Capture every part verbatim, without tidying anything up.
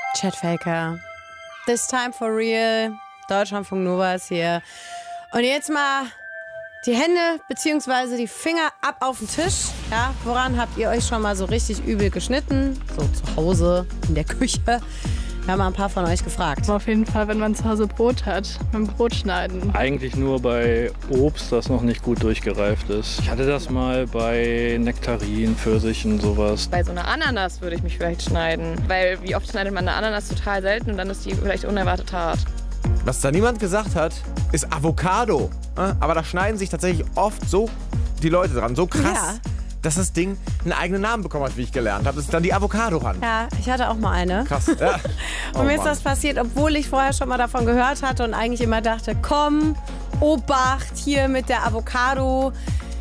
Chatfaker. This time for real. Deutschlandfunk Nova ist hier. Und jetzt mal die Hände bzw. die Finger ab auf den Tisch. Ja, woran habt ihr euch schon mal so richtig übel geschnitten? So zu Hause, in der Küche. Wir haben mal ein paar von euch gefragt. Auf jeden Fall, wenn man zu Hause Brot hat, beim Brotschneiden. Eigentlich nur bei Obst, das noch nicht gut durchgereift ist. Ich hatte das mal bei Nektarinen, Pfirsichen, sowas. Bei so einer Ananas würde ich mich vielleicht schneiden. Weil wie oft schneidet man eine Ananas total selten und dann ist die vielleicht unerwartet hart. Was da niemand gesagt hat, ist Avocado. Aber da schneiden sich tatsächlich oft so die Leute dran, so krass, ja, dass das Ding einen eigenen Namen bekommen hat, wie ich gelernt habe. Das ist dann die Avocado-Hand. Ja, ich hatte auch mal eine. Krass. Ja. Und oh, mir ist Mann. das passiert, obwohl ich vorher schon mal davon gehört hatte und eigentlich immer dachte, komm, Obacht hier mit der Avocado.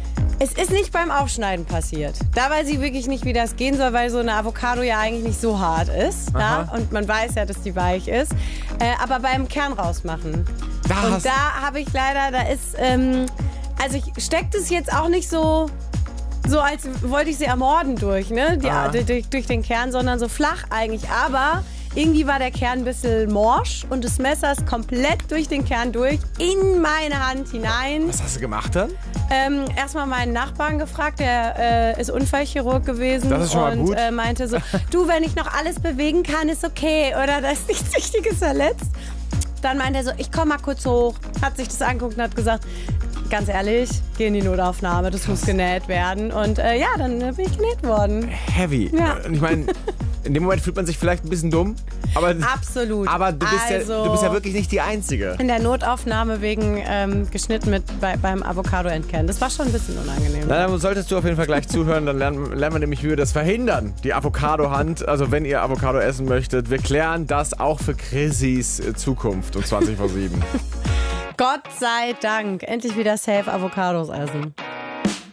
Es ist nicht beim Aufschneiden passiert. Da weiß ich wirklich nicht, wie das gehen soll, weil so eine Avocado ja eigentlich nicht so hart ist. Ja? Und man weiß ja, dass die weich ist. Äh, aber beim Kern rausmachen. Da und da habe ich leider, da ist, ähm, also ich stecke das jetzt auch nicht so, so als wollte ich sie ermorden durch, ne? Die, ah. durch, durch den Kern, sondern so flach eigentlich. Aber irgendwie war der Kern ein bisschen morsch und das Messer ist komplett durch den Kern durch, in meine Hand hinein. Was hast du gemacht dann? Ähm, erstmal meinen Nachbarn gefragt, der äh, ist Unfallchirurg gewesen. Das ist schon mal und gut. Äh, meinte so, du, wenn ich noch alles bewegen kann, ist okay. Oder da ist nichts Wichtiges verletzt. Dann meinte er so, ich komme mal kurz hoch. Hat sich das angeguckt und hat gesagt, ganz ehrlich, geh in die Notaufnahme, das muss genäht werden. Und äh, ja, dann bin ich genäht worden. Heavy. Ja. Und ich meine, in dem Moment fühlt man sich vielleicht ein bisschen dumm. Aber, Absolut. Aber du bist, also, ja, du bist ja wirklich nicht die Einzige. In der Notaufnahme wegen ähm, geschnitten mit bei, beim Avocado entkernen. Das war schon ein bisschen unangenehm. Na, dann solltest du auf jeden Fall gleich zuhören, dann lernen, lernen wir nämlich, wie wir das verhindern. Die Avocado-Hand, also wenn ihr Avocado essen möchtet. Wir klären das auch für Chrissys Zukunft um zwanzig vor sieben. Gott sei Dank. Endlich wieder safe Avocados essen.